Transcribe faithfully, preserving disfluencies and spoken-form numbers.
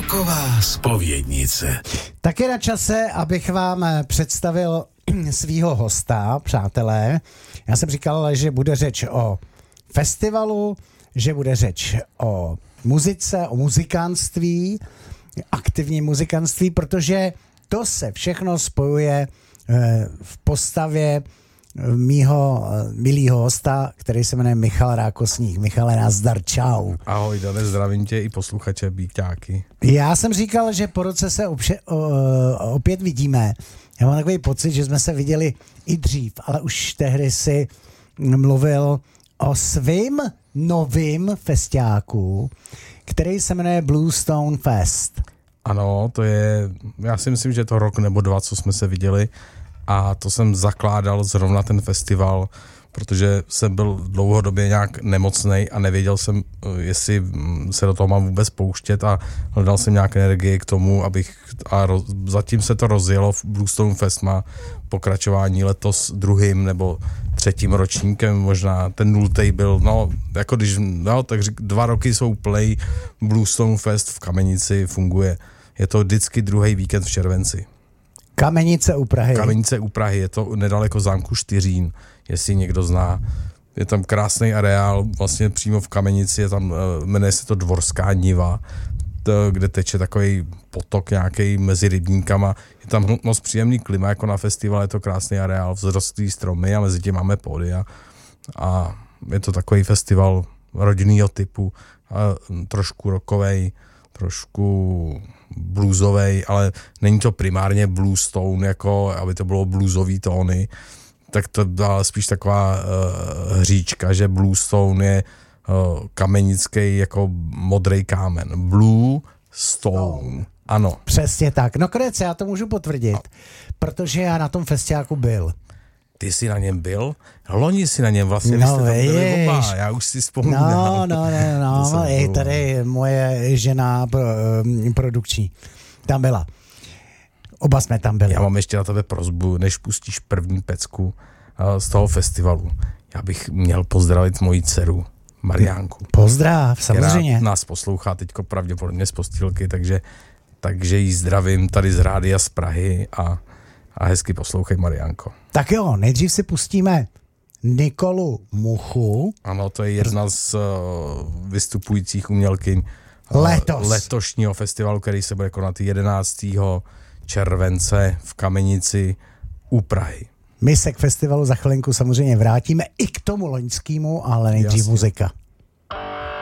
Taková zpovědnice. Tak je na čase, abych vám představil svýho hosta, přátelé. Já jsem říkal, že bude řeč o festivalu, že bude řeč o muzice, o muzikantství, aktivním muzikantství, protože to se všechno spojuje v postavě mýho milýho hosta, který se jmenuje Michal Rákosník. Michale, nazdar, čau. Ahoj, Dane, zdravím tě i posluchače Býťáky. Já jsem říkal, že po roce se obše, o, opět vidíme. Já mám takový pocit, že jsme se viděli i dřív, ale už tehdy si mluvil o svým novým festiáku, který se jmenuje Bluestone Fest. Ano, to je, já si myslím, že je to rok nebo dva, co jsme se viděli, a to jsem zakládal zrovna ten festival, protože jsem byl dlouhodobě nějak nemocnej a nevěděl jsem, jestli se do toho mám vůbec pouštět, a hledal jsem nějaké energie k tomu, abych, a roz, zatím se to rozjelo. Bluestone Fest má pokračování letos druhým nebo třetím ročníkem, možná ten nultej byl, no, jako když, no, tak řík, dva roky jsou play. Bluestone Fest v Kamenici funguje. Je to vždycky druhý víkend v červenci. Kamenice u Prahy. Kamenice u Prahy, je to nedaleko zámku Štýřín, jestli někdo zná. Je tam krásný areál, vlastně přímo v Kamenici, je tam, jmenuje se to Dvorská niva, to, kde teče takový potok nějaký mezi rybníkama. Je tam moc příjemný klima, jako na festivalu, je to krásný areál, vzrostlý stromy a mezi tím máme pódia. A je to takový festival rodinnýho typu, a trošku rockovej, trošku bluesovej, ale není to primárně bluestone, jako aby to bylo bluesový tóny, tak to byla spíš taková uh, hříčka, že bluestone je uh, kamenický jako modrý kámen. Blue stone. Ano. Přesně tak. No konec, já to můžu potvrdit, a... protože já na tom festiáku byl. Ty jsi na něm byl? Loni si na něm vlastně, no, vy jste tam byli oba, já už si vzpomínám. No, no, no, no, i tady moje žena pro, produkční tam byla. Oba jsme tam byli. Já mám ještě na tebe prosbu, než pustíš první pecku z toho festivalu. Já bych měl pozdravit moji dceru, Mariánku. Pozdrav, samozřejmě. Která nás poslouchá teďko pravděpodobně z postýlky, takže, takže jí zdravím tady z rádia z Prahy a A hezky poslouchej, Mariánko. Tak jo, nejdřív si pustíme Nikolu Muchu. Ano, to je jedna z uh, vystupujících umělkyň uh, Letos. letošního festivalu, který se bude konat jedenáctého července v Kamenici u Prahy. My se k festivalu za chvilinku samozřejmě vrátíme i k tomu loňskému, ale nejdřív Jasně. Muzika.